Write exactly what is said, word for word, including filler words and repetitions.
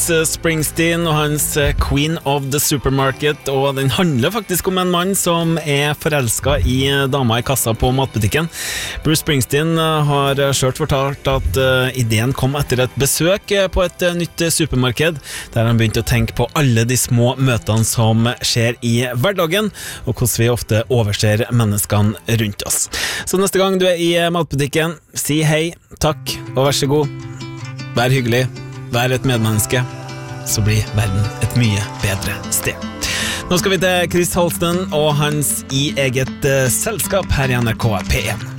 Springsteen og hans Queen of the Supermarket, og den handler faktisk om en mann som er forelsket i dama i kassa på matbutikken. Bruce Springsteen har selv fortalt at ideen kom etter et besøk på et nytt supermarked, der han begynte å tenke på alle de små møtene som skjer i hverdagen, og hvordan vi ofte overser menneskene rundt oss. Så neste gang du er i matbutikken, si hei, takk og vær så god. Vær hyggelig. Vær et medmenneske, så blir verden et mye bedre sted. Nå skal vi til Chris Holsten og hans i eget uh, selskap her i N R K P en.